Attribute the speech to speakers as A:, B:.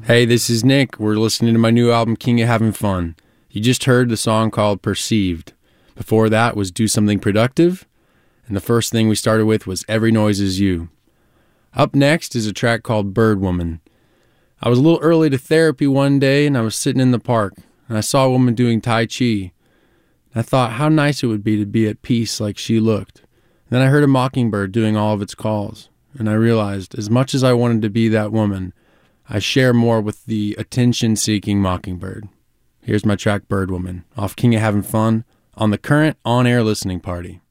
A: Hey, this is Nick. We're listening to my new album, King of Having Fun. You just heard the song called Perceived. Before that was Do Something Productive. And the first thing we started with was Every Noise Is You. Up next is a track called Bird Woman. I was a little early to therapy one day, and I was sitting in the park, and I saw a woman doing Tai Chi. I thought how nice it would be at peace like she looked. And then I heard a mockingbird doing all of its calls, and I realized as much as I wanted to be that woman, I share more with the attention-seeking mockingbird. Here's my track Bird Woman, off King of Having Fun, on the current on-air listening party.